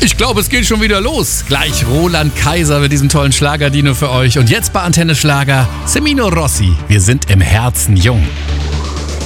Ich glaube, es geht schon wieder los. Gleich Roland Kaiser mit diesem tollen Schlagerdino für euch. Und jetzt bei Antenne Schlager, Semino Rossi. Wir sind im Herzen jung.